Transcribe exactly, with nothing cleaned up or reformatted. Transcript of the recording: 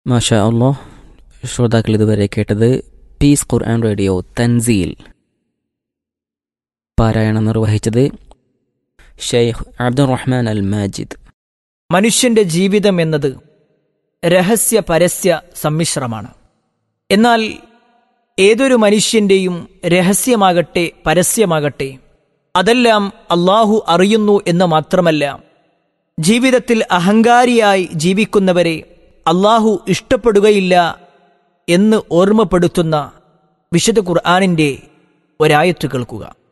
മാഷാ അല്ലാഹ്. ശ്രോതാക്കൾ ഇതുവരെ കേട്ടത് പീസ് ഖുർആൻ റേഡിയോ തൻസീൽ. പാരായണം നിർവഹിച്ചത് ഷെയ്ഖ് അബ്ദുറഹ്മാൻ അൽ മാജിദ്. മനുഷ്യന്റെ ജീവിതം എന്നത് രഹസ്യ പരസ്യ സമ്മിശ്രമാണ്. എന്നാൽ ഏതൊരു മനുഷ്യന്റെയും രഹസ്യമാകട്ടെ പരസ്യമാകട്ടെ അതെല്ലാം അള്ളാഹു അറിയുന്നു എന്ന് മാത്രമല്ല, ജീവിതത്തിൽ അഹങ്കാരിയായി ജീവിക്കുന്നവരെ അള്ളാഹു ഇഷ്ടപ്പെടുകയില്ല എന്ന് ഓർമ്മപ്പെടുത്തുന്ന വിശുദ്ധ ഖുർആനിന്റെ ഒരായത്ത് കേൾക്കുക.